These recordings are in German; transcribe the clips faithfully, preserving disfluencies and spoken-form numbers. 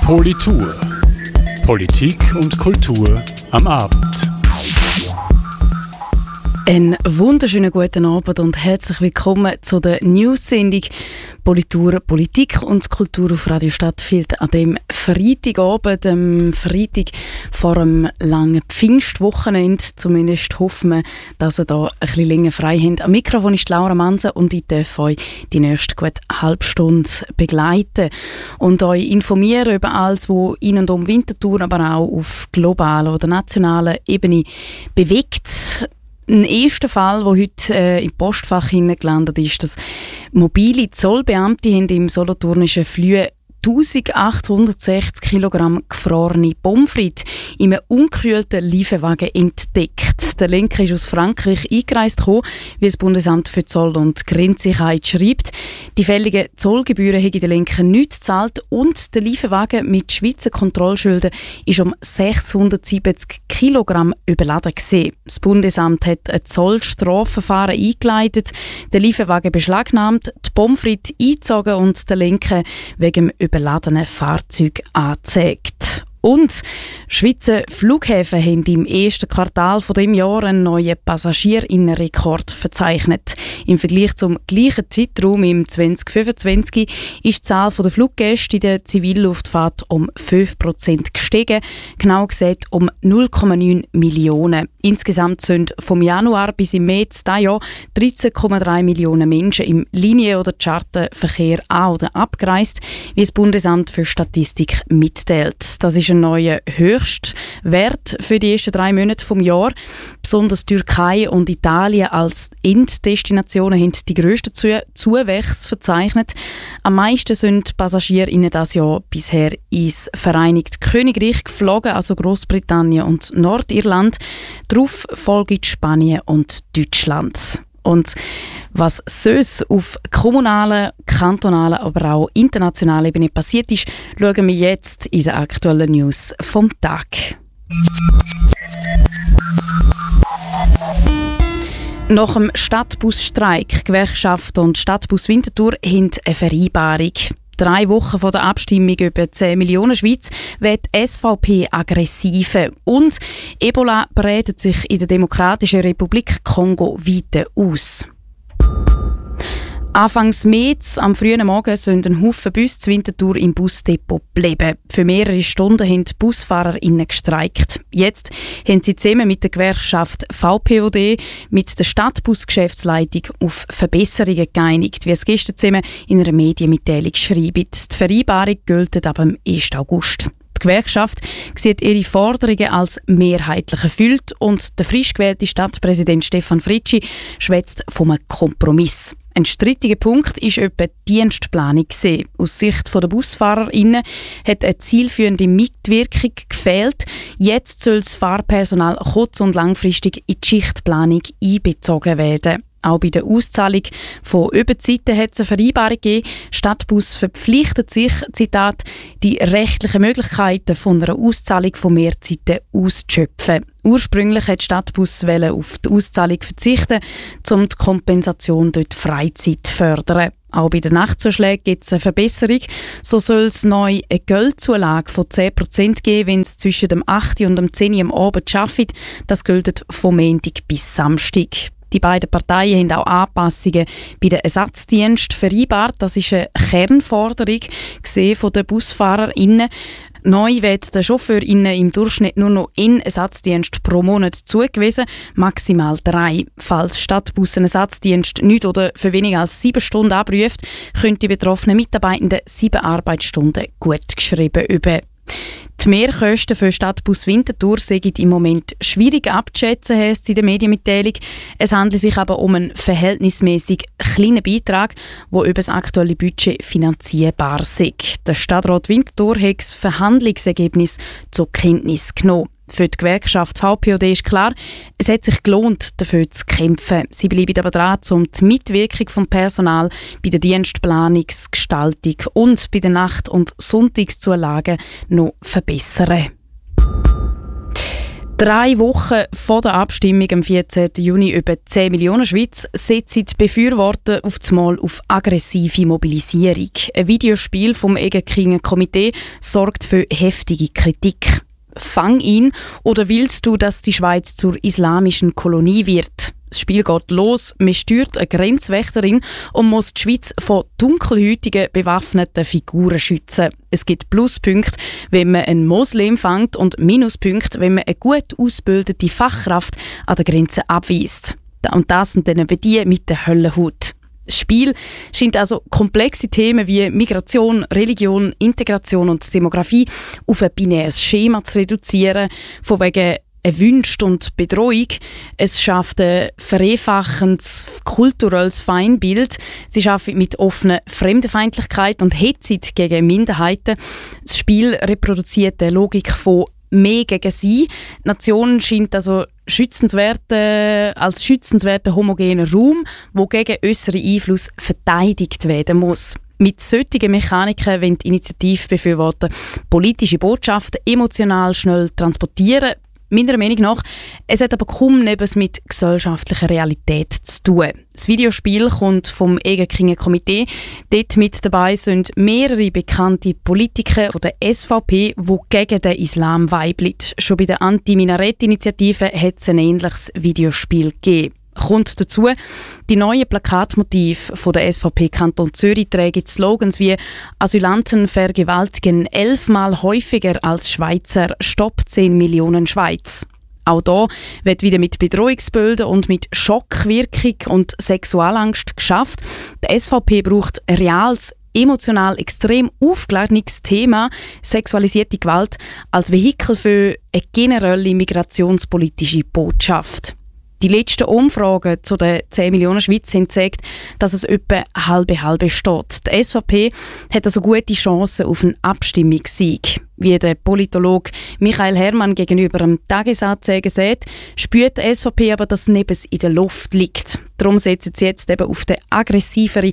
Politur. Politik und Kultur am Abend. Einen wunderschönen guten Abend und herzlich willkommen zu der News-Sendung Politur, Politik und Kultur auf Radio Stadtfeld an dem Freitagabend, dem Freitag vor einem langen Pfingstwochenende. Zumindest hoffen wir, dass ihr da ein bisschen länger frei habt. Am Mikrofon ist Laura Manse und ich darf euch die nächste gute halbe Stunde begleiten und euch informieren über alles, was in und um Winterthur, aber auch auf globaler oder nationaler Ebene bewegt. Ein erster Fall, der heute äh, im Postfach gelandet ist, dass mobile Zollbeamte haben im solothurnischen Flüe eintausendachthundertsechzig Kilogramm gefrorene Pommes frites in einem ungekühlten Lieferwagen entdeckt. Der Lenker ist aus Frankreich eingereist gekommen, wie das Bundesamt für Zoll- und Grenzsicherheit schreibt. Die fälligen Zollgebühren haben der Lenker nicht gezahlt und der Lieferwagen mit Schweizer Kontrollschilden ist um sechshundertsiebzig Kilogramm überladen gewesen. Das Bundesamt hat ein Zollstrafverfahren eingeleitet, den Lieferwagen beschlagnahmt, die Pommes frites eingezogen und der Lenker wegen dem überladenen Fahrzeug angezeigt. Und Schweizer Flughäfen haben im ersten Quartal von dem Jahr einen neuen Passagierinnenrekord verzeichnet. Im Vergleich zum gleichen Zeitraum im zwanzig fünfundzwanzig ist die Zahl der Fluggäste in der Zivilluftfahrt um fünf Prozent gestiegen, genau gesagt um null Komma neun Millionen. Insgesamt sind vom Januar bis im März dieses Jahr dreizehn Komma drei Millionen Menschen im Linie- oder Charterverkehr an- oder abgereist, wie das Bundesamt für Statistik mitteilt. Das ist ein neuer Höchstwert für die ersten drei Monate des Jahres. Besonders Türkei und Italien als Enddestinationen haben die grössten Zu- Zuwächse verzeichnet. Am meisten sind PassagierInnen dieses Jahr bisher ins Vereinigte Königreich geflogen, also Großbritannien und Nordirland. Darauf folgen Spanien und Deutschland. Und was sonst auf kommunaler, kantonaler, aber auch internationaler Ebene passiert ist, schauen wir jetzt in den aktuellen News vom Tag. Nach dem Stadtbusstreik, Gewerkschaft und Stadtbus Winterthur haben eine Vereinbarung. Drei Wochen vor der Abstimmung über zehn Millionen Schweiz wird die S V P aggressiver. Und Ebola breitet sich in der Demokratischen Republik Kongo weiter aus. Anfangs März, am frühen Morgen, sollen ein Haufen Busse zu Winterthur im Busdepot bleiben. Für mehrere Stunden haben die BusfahrerInnen gestreikt. Jetzt haben sie zusammen mit der Gewerkschaft V P O D mit der Stadtbusgeschäftsleitung auf Verbesserungen geeinigt, wie es gestern zusammen in einer Medienmitteilung schreibt. Die Vereinbarung gilt ab dem ersten August. Die Gewerkschaft sieht ihre Forderungen als mehrheitlich erfüllt und der frisch gewählte Stadtpräsident Stefan Fritschi schwätzt von einem Kompromiss. Ein strittiger Punkt ist etwa die Dienstplanung gesehen. Aus Sicht der BusfahrerInnen hat eine zielführende Mitwirkung gefehlt. Jetzt soll das Fahrpersonal kurz- und langfristig in die Schichtplanung einbezogen werden. Auch bei der Auszahlung von Überzeiten hat es eine Vereinbarung gegeben. Stadtbus verpflichtet sich, Zitat, die rechtlichen Möglichkeiten von einer Auszahlung von Mehrzeiten auszuschöpfen. Ursprünglich hat Stadtbus auf die Auszahlung verzichten, um die Kompensation durch die Freizeit zu fördern. Auch bei den Nachtzuschlägen gibt es eine Verbesserung. So soll es neu eine Geldzulage von zehn Prozent geben, wenn es zwischen dem acht und dem zehn am Abend arbeitet. Das gilt vom Montag bis Samstag. Die beiden Parteien haben auch Anpassungen bei den Ersatzdiensten vereinbart. Das ist eine Kernforderung gesehen von den BusfahrerInnen. Neu wird den ChauffeurInnen im Durchschnitt nur noch ein Ersatzdienst pro Monat zugewiesen, maximal drei. Falls Stadtbus einen Ersatzdienst nicht oder für weniger als sieben Stunden abruft, können die betroffenen Mitarbeitenden sieben Arbeitsstunden gut geschrieben über. Die Mehrkosten für Stadtbus Winterthur sind im Moment schwierig abzuschätzen, heisst es in der Medienmitteilung. Es handelt sich aber um einen verhältnismäßig kleinen Beitrag, der über das aktuelle Budget finanzierbar ist. Der Stadtrat Winterthur hat das Verhandlungsergebnis zur Kenntnis genommen. Für die Gewerkschaft V P O D ist klar, es hat sich gelohnt, dafür zu kämpfen. Sie bleiben aber dran, um die Mitwirkung vom Personal bei der Dienstplanungsgestaltung und bei den Nacht- und Sonntagszulagen noch zu verbessern. Drei Wochen vor der Abstimmung am vierzehnten Juni über zehn Millionen Schweiz setzen die Befürworter auf einmal auf aggressive Mobilisierung. Ein Videospiel vom Egerkinger Komitee sorgt für heftige Kritik. Fang ihn oder willst du, dass die Schweiz zur islamischen Kolonie wird? Das Spiel geht los, man steuert eine Grenzwächterin und muss die Schweiz vor dunkelhäutigen, bewaffneten Figuren schützen. Es gibt Pluspunkte, wenn man einen Moslem fängt und Minuspunkte, wenn man eine gut ausgebildete Fachkraft an der Grenze abweist. Und das sind dann bei die mit der Höllenhaut. Das Spiel scheint also komplexe Themen wie Migration, Religion, Integration und Demografie auf ein binäres Schema zu reduzieren, von wegen erwünscht und Bedrohung. Es schafft ein vereinfachendes kulturelles Feindbild. Sie schafft mit offener Fremdenfeindlichkeit und Hetze gegen Minderheiten. Das Spiel reproduziert die Logik von mehr gegen sie. Die Nation scheint also schützenswerte, als schützenswerter homogener Raum, wo gegen äußeren Einfluss verteidigt werden muss. Mit solchen Mechaniken wollen die Initiativbefürworter politische Botschaften emotional schnell transportieren. Meiner Meinung nach, es hat aber kaum etwas mit gesellschaftlicher Realität zu tun. Das Videospiel kommt vom Egerkinger Komitee. Dort mit dabei sind mehrere bekannte Politiker oder S V P, die gegen den Islam weibeln. Schon bei der Anti-Minarett-Initiative hat es ein ähnliches Videospiel gegeben. Kommt dazu, die neuen Plakatmotive von der S V P Kanton Zürich tragen Slogans wie «Asylanten vergewaltigen elfmal häufiger als Schweizer, Stopp zehn Millionen Schweiz». Auch hier wird wieder mit Bedrohungsbildern und mit Schockwirkung und Sexualangst geschafft. Die S V P braucht ein reales, emotional extrem aufgeladenes Thema, sexualisierte Gewalt, als Vehikel für eine generelle migrationspolitische Botschaft. Die letzten Umfragen zu den zehn Millionen Schweiz haben gezeigt, dass es etwa halbe-halbe steht. Die S V P hat also gute Chancen auf einen Abstimmungssieg. Wie der Politologe Michael Herrmann gegenüber dem Tagesanzeiger sagt, spürt die S V P aber, dass Nebens in der Luft liegt. Darum setzen sie jetzt eben auf den aggressiveren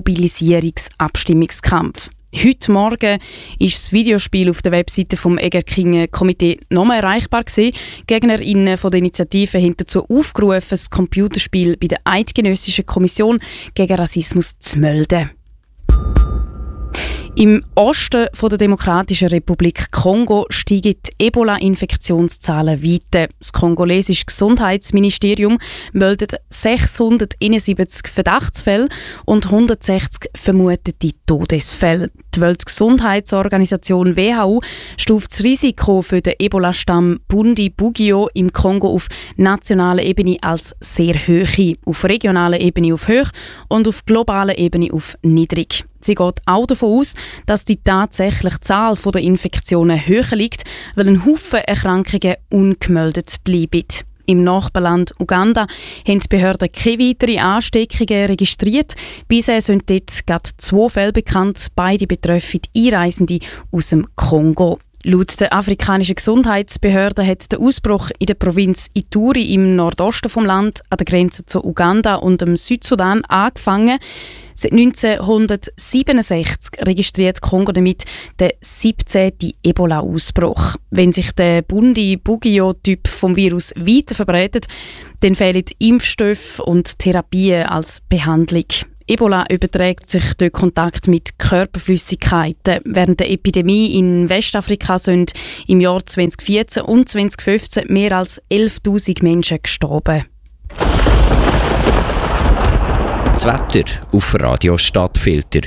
Mobilisierungsabstimmungskampf. Heute Morgen ist das Videospiel auf der Webseite vom Egerkinger Komitee nochmal erreichbar gewesen. GegnerInnen von der Initiative haben dazu aufgerufen, das Computerspiel bei der Eidgenössischen Kommission gegen Rassismus zu melden. Im Osten von der Demokratischen Republik Kongo steigen die Ebola-Infektionszahlen weiter. Das kongolesische Gesundheitsministerium meldet sechshunderteinundsiebzig Verdachtsfälle und hundertsechzig vermutete Todesfälle. Die Weltgesundheitsorganisation W H O stuft das Risiko für den Ebola-Stamm Bundi-Bugyo im Kongo auf nationaler Ebene als sehr hoch, auf regionaler Ebene auf hoch und auf globaler Ebene auf niedrig. Sie geht auch davon aus, dass die tatsächliche Zahl der Infektionen höher liegt, weil ein Haufen Erkrankungen ungemeldet bleiben. Im Nachbarland Uganda haben die Behörden keine weiteren Ansteckungen registriert. Bisher sind dort gerade zwei Fälle bekannt, beide betreffen Einreisende aus dem Kongo. Laut der afrikanischen Gesundheitsbehörde hat der Ausbruch in der Provinz Ituri im Nordosten vom Land an der Grenze zu Uganda und dem Südsudan angefangen. Seit neunzehnhundertsiebenundsechzig registriert Kongo damit den siebzehnten Ebola-Ausbruch. Wenn sich der Bundi-Bugyo-Typ vom Virus weiter verbreitet, dann fehlen Impfstoffe und Therapien als Behandlung. Ebola überträgt sich durch Kontakt mit Körperflüssigkeiten. Während der Epidemie in Westafrika sind im Jahr zweitausendvierzehn und zweitausendfünfzehn mehr als elftausend Menschen gestorben. Das Wetter auf Radio Stadtfilter.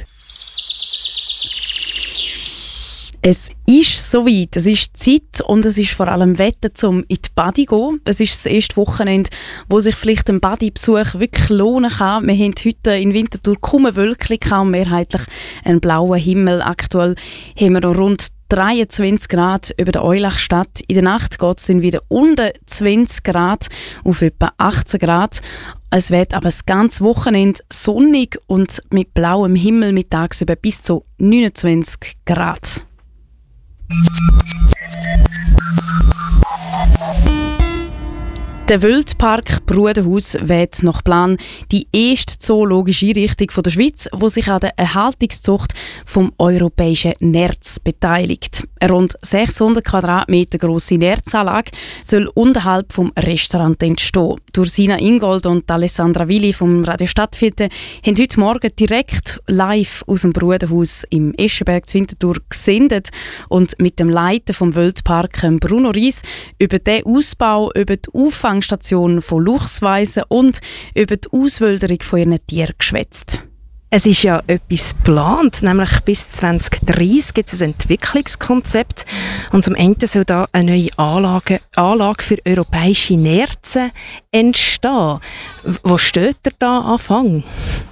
Es ist soweit, es ist Zeit und es ist vor allem Wetter, um in die Badi zu gehen. Es ist das erste Wochenende, wo sich vielleicht ein Badi-Besuch wirklich lohnen kann. Wir haben heute in Winterthur kaum Wölkchen, kaum mehrheitlich einen blauen Himmel. Aktuell haben wir noch rund dreiundzwanzig Grad über der Eulachstadt. In der Nacht geht es dann wieder unter zwanzig Grad auf etwa achtzehn Grad. Es wird aber das ganze Wochenende sonnig und mit blauem Himmel mit tagsüber bis zu neunundzwanzig Grad. Der Wildpark Brudenhaus wird nach Plan die erste zoologische Einrichtung der Schweiz, die sich an der Erhaltungszucht vom europäischen Nerz beteiligt. Eine rund sechshundert Quadratmeter grosse Nerzanlage soll unterhalb vom Restaurant entstehen. Ursina Ingold und Alessandra Willi vom Radio Stadtfilter haben heute Morgen direkt live aus dem Brudenhaus im Eschenberg zu Winterthur gesendet und mit dem Leiter vom Wildpark Bruno Ries über den Ausbau, über die Auffangstation von Luchsweisen und über die Auswilderung von ihren Tieren geschwätzt. Es ist ja etwas geplant, nämlich bis zwanzig dreissig gibt es ein Entwicklungskonzept und zum Ende soll da eine neue Anlage, Anlage für europäische Nerzen entstehen. Wo steht ihr da Anfang?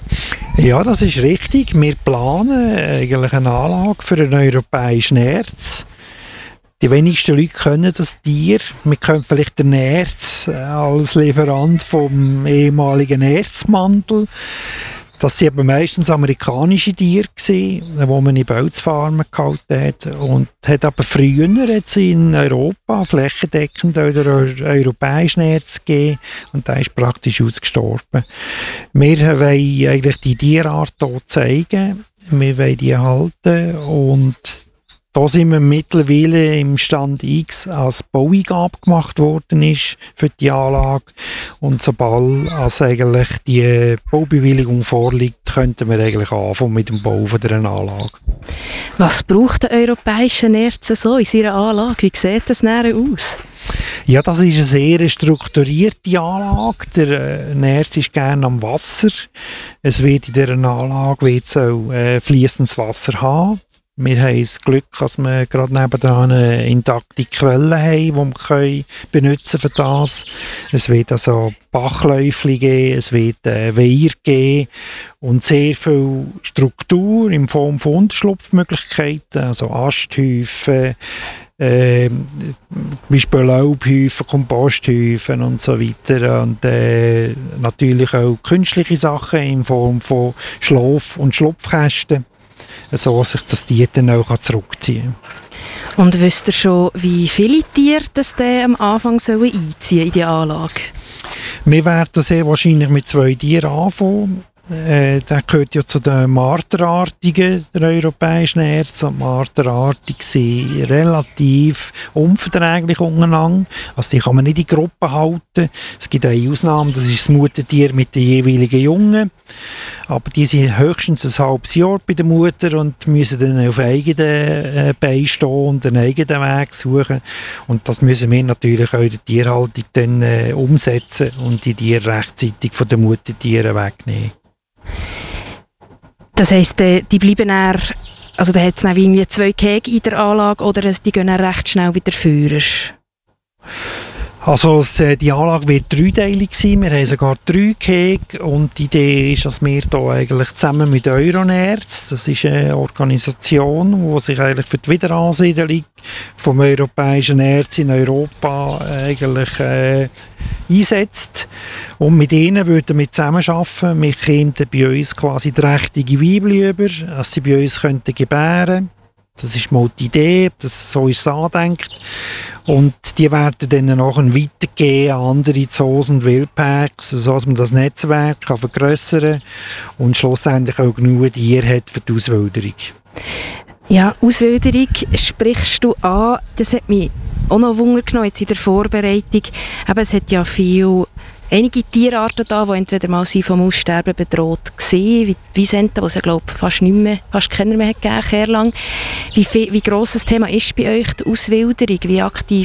Ja, das ist richtig. Wir planen eigentlich eine Anlage für einen europäischen Nerz. Die wenigsten Leute können das Tier. Wir können vielleicht den Nerz als Lieferant vom ehemaligen Nerzmantel. Das waren aber meistens amerikanische Tiere, die man in Bölzfarmen gehalten hat. Und hat aber früher jetzt in Europa flächendeckend auch den europäischen Nerz gegeben. Und der ist praktisch ausgestorben. Wir wollen eigentlich die Tierart hier zeigen. Wir wollen die erhalten. Und da sind wir mittlerweile im Stand X, als Baueingabe gemacht worden ist für die Anlage. Und sobald als eigentlich die Baubewilligung vorliegt, könnten wir eigentlich anfangen mit dem Bau von dieser Anlage. Was braucht der europäische Nerz so in seiner Anlage? Wie sieht das näher aus? Ja, das ist eine sehr strukturierte Anlage. Der äh, Nerz ist gerne am Wasser. Es wird in dieser Anlage wird's auch äh, fließendes Wasser haben. Wir haben das Glück, dass wir gerade nebenan eine intakte Quelle haben, die wir können benutzen für das. Es wird also Bachläufchen geben, es wird äh, Weiher geben und sehr viel Struktur in Form von Unterschlupfmöglichkeiten, also Asthäufen, äh, Beispiel Laubhäufen, Komposthäufen und so weiter. Und äh, natürlich auch künstliche Sachen in Form von Schlaf- und Schlupfkästen, so sich das Tier dann auch zurückziehen kann. Und wisst ihr schon, wie viele Tiere das am Anfang sollen einziehen in die Anlage? Wir werden sehr wahrscheinlich mit zwei Tieren anfangen. Äh, der gehört ja zu den Marterartigen der europäischen Nerz. Die Marterartigen sind relativ unverträglich untereinander. Also die kann man nicht in Gruppen halten. Es gibt eine Ausnahme, das ist das Muttertier mit den jeweiligen Jungen. Aber die sind höchstens ein halbes Jahr bei der Mutter und müssen dann auf eigenen Beinen stehen und einen eigenen Weg suchen. Und das müssen wir natürlich auch in der Tierhaltung dann äh, umsetzen und die Tiere rechtzeitig von den Muttertieren wegnehmen. Das heisst, die bleiben eher, also da hat es irgendwie zwei Käge in der Anlage oder die gehen recht schnell wieder führen? Also die Anlage wird dreiteilig sein. Wir haben sogar drei Käge und die Idee ist, dass wir hier eigentlich zusammen mit Euronerz, das ist eine Organisation, die sich eigentlich für die Wiederansiedlung vom europäischen Nerz in Europa eigentlich äh, einsetzt. Und mit ihnen würden wir zusammenarbeiten. Wir kämen bei uns quasi trächtige Weibchen über, dass sie bei uns könnten gebären. Das ist mal die Idee, das, so ist es angedenkt. Und die werden dann nachher weitergehen an andere Zoos und Wildparks, sodass man das Netzwerk kann vergrössern und schlussendlich auch genug Tiere hat für die Auswilderung. Ja, Auswilderung sprichst du an. Das hat mich auch noch Wunder genommen jetzt in der Vorbereitung. Aber es hat ja viel, einige Tierarten da, die entweder mal vom Aussterben bedroht waren, wie die Wisenten, die es ja, glaube ich, fast nicht mehr, fast keiner mehr gegeben, lang. Wie, wie gross das Thema ist bei euch die Auswilderung? Wie aktiv